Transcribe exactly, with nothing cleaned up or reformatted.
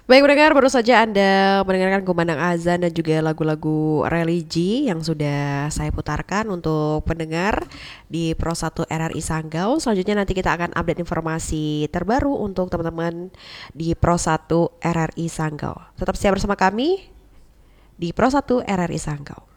Baik pendengar, baru saja Anda mendengarkan kumandang azan dan juga lagu-lagu religi yang sudah saya putarkan untuk pendengar di Pro satu R R I Sanggau. Selanjutnya nanti kita akan update informasi terbaru untuk teman-teman di Pro satu R R I Sanggau. Tetap setia bersama kami di Pro satu R R I Sanggau.